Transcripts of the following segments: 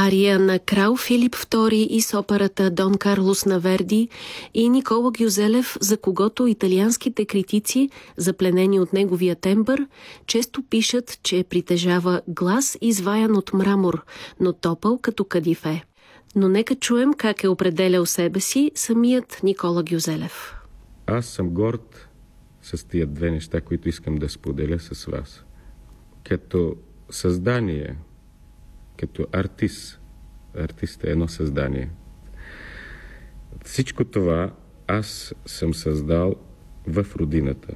ария на Крал Филип II и с операта Дон Карлос на Верди и Никола Гюзелев, за когото италианските критици, запленени от неговия тембър, често пишат, че притежава глас изваян от мрамор, но топъл като кадифе. Но нека чуем как е определял себе си самият Никола Гюзелев. Аз съм горд с тия две неща, които искам да споделя с вас. Като създание, като артист е едно създание. Всичко това аз съм създал в родината.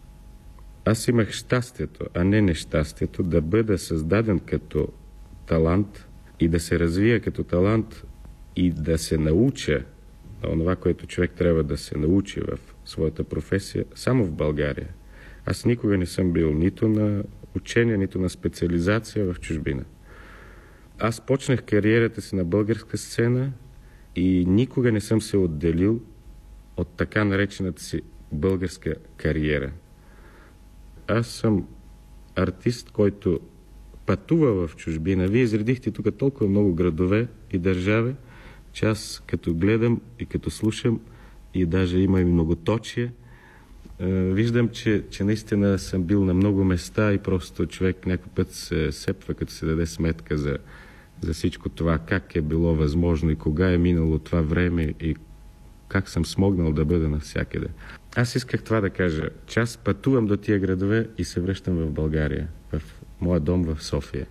Аз имах щастието, а не нещастието, да бъда създаден като талант и да се развия като талант и да се науча на това, което човек трябва да се научи в своята професия, само в България. Аз никога не съм бил нито на учение, нито на специализация в чужбина. Аз почнах кариерата си на българска сцена и никога не съм се отделил от така наречената си българска кариера. Аз съм артист, който пътува в чужбина. Вие изредихте тук толкова много градове и държави, че аз като гледам и като слушам и даже има и многоточие, виждам, че наистина съм бил на много места и просто човек някой път се сепва, като се даде сметка за всичко това, как е било възможно и кога е минало това време и как съм смогнал да бъда навсякъде. Аз исках това да кажа, че аз пътувам до тия градове и се връщам в България, в моя дом в София.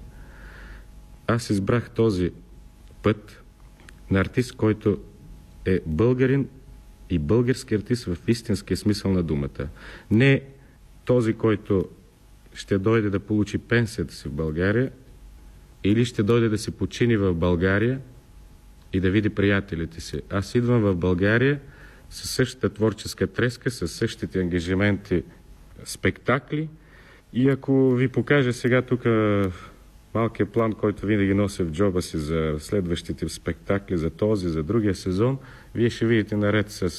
Аз избрах този път на артист, който е българин и български артист в истинския смисъл на думата. Не този, който ще дойде да получи пенсията си в България или ще дойде да се почини в България и да види приятелите си. Аз идвам в България със същата творческа треска, със същите ангажименти, спектакли и ако ви покажа сега тук малкият план, който винаги нося в джоба си за следващите спектакли, за този, за другия сезон, вие ще видите наред с